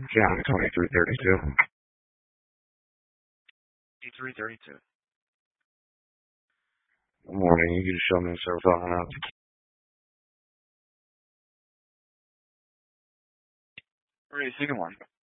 County 2332. 2332. Good morning. You can show me service on out. Ready, second one.